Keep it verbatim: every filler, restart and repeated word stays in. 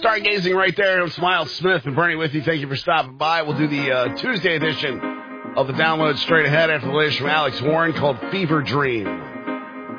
stargazing right there. I'm Miles Smith and Bernie with you. Thank you for stopping by. We'll do the uh, Tuesday edition of the download straight ahead after the latest from Alex Warren called Fever Dream.